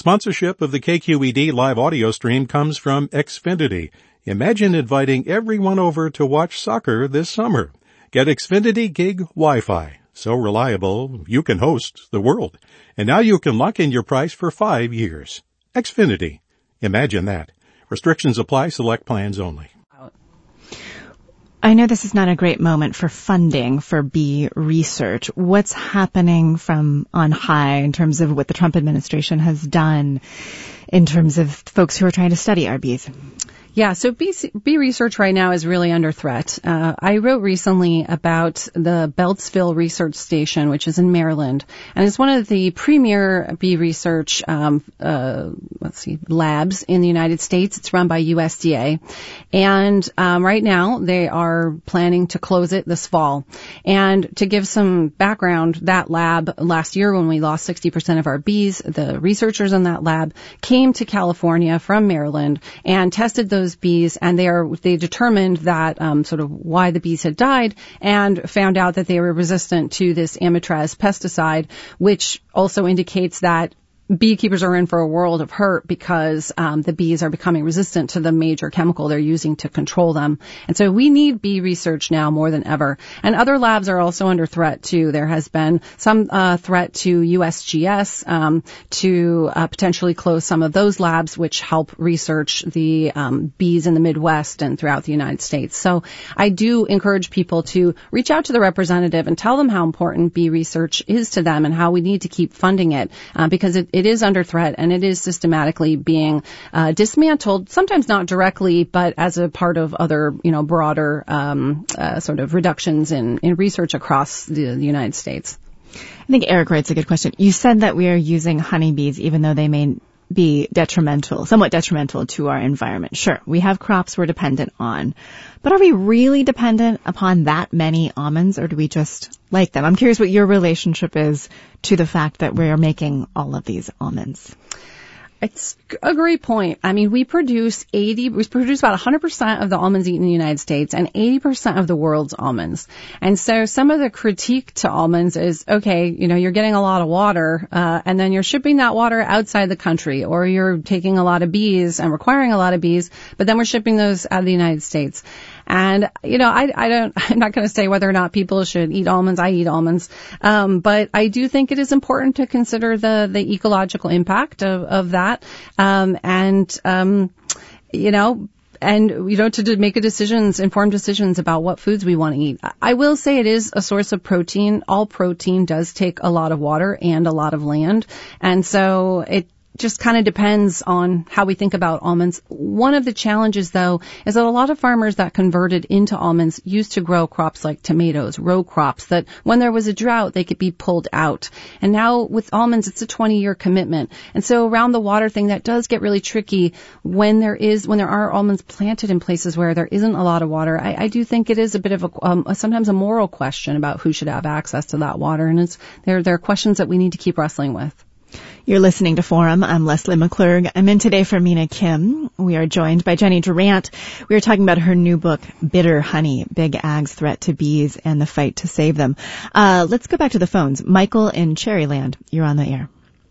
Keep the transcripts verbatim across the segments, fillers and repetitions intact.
Sponsorship of the K Q E D live audio stream comes from Xfinity. Imagine inviting everyone over to watch soccer this summer. Get Xfinity Gig Wi-Fi. So reliable, you can host the world. And now you can lock in your price for five years. Xfinity. Imagine that. Restrictions apply. Select plans only. I know this is not a great moment for funding for bee research. What's happening from on high in terms of what the Trump administration has done in terms of folks who are trying to study our bees? Yeah, so bee, bee research right now is really under threat. Uh, I wrote recently about the Beltsville Research Station, which is in Maryland, and it's one of the premier bee research, um, uh, let's see, labs in the United States. It's run by U S D A, and um, right now they are planning to close it this fall. And to give some background, that lab last year, when we lost sixty percent of our bees, the researchers in that lab came to California from Maryland and tested those Those bees, and they are they determined that um, sort of why the bees had died, and found out that they were resistant to this Amitraz pesticide, which also indicates that beekeepers are in for a world of hurt because um, the bees are becoming resistant to the major chemical they're using to control them. And so we need bee research now more than ever. And other labs are also under threat, too. There has been some uh, threat to U S G S um, to uh, potentially close some of those labs, which help research the um, bees in the Midwest and throughout the United States. So I do encourage people to reach out to the representative and tell them how important bee research is to them and how we need to keep funding it uh, because it, it It is under threat, and it is systematically being uh, dismantled, sometimes not directly, but as a part of other, you know, broader um, uh, sort of reductions in, in research across the, the United States. I think Eric writes a good question. You said that we are using honeybees even though they may be detrimental, somewhat detrimental to our environment. Sure, we have crops we're dependent on, but are we really dependent upon that many almonds, or do we just like them? I'm curious what your relationship is to the fact that we are making all of these almonds. It's a great point. I mean, we produce eighty, we produce about one hundred percent of the almonds eaten in the United States and eighty percent of the world's almonds. And so some of the critique to almonds is, okay, you know, you're getting a lot of water, uh, and then you're shipping that water outside the country, or you're taking a lot of bees and requiring a lot of bees, but then we're shipping those out of the United States. And, you know, I, I don't, I'm not going to say whether or not people should eat almonds. I eat almonds. Um, but I do think it is important to consider the, the ecological impact of, of that. Um, and, um, you know, and, you know, to make a decisions, informed decisions about what foods we want to eat. I will say it is a source of protein. All protein does take a lot of water and a lot of land. And so it, just kind of depends on how we think about almonds. One of the challenges, though, is that a lot of farmers that converted into almonds used to grow crops like tomatoes, row crops, that when there was a drought, they could be pulled out. And now with almonds, it's a twenty-year commitment. And so around the water thing, that does get really tricky when there is, when there are almonds planted in places where there isn't a lot of water. I, I do think it is a bit of a, um, sometimes a moral question about who should have access to that water. And it's, there, there are questions that we need to keep wrestling with. You're listening to Forum. I'm Leslie McClurg. I'm in today for Mina Kim. We are joined by Jenny Durant. We are talking about her new book, Bitter Honey, Big Ag's Threat to Bees and the Fight to Save Them. Uh, let's go back to the phones. Michael in Cherryland, you're on the air.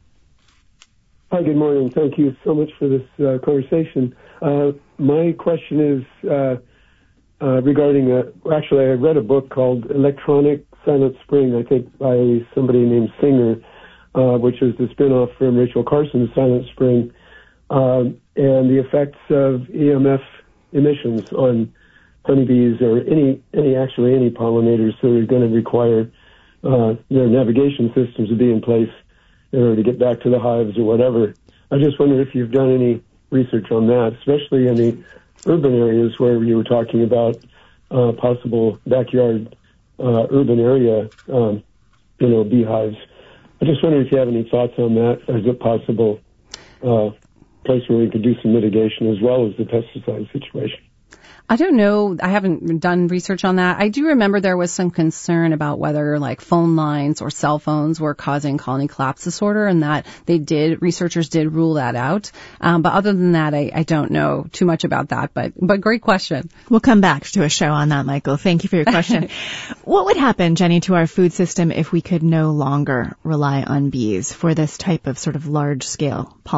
Hi, good morning. Thank you so much for this uh, conversation. Uh, my question is uh, uh, regarding, uh, actually, I read a book called Electronic Silent Spring, I think by somebody named Singer, Uh, which is the spin-off from Rachel Carson's Silent Spring, um, and the effects of E M F emissions on honeybees or any, any actually any pollinators that are going to require uh, their navigation systems to be in place in order to get back to the hives or whatever. I just wonder if you've done any research on that, especially in the urban areas where you were talking about uh, possible backyard uh, urban area, um, you know, beehives. I just wondered if you have any thoughts on that as a possible uh, place where we could do some mitigation as well as the pesticide situation. I don't know. I haven't done research on that. I do remember there was some concern about whether like phone lines or cell phones were causing colony collapse disorder, and that they did, researchers did rule that out. Um, but other than that, I, I don't know too much about that, but, but great question. We'll come back to a show on that, Michael. Thank you for your question. What would happen, Jenny, to our food system if we could no longer rely on bees for this type of sort of large scale pollination?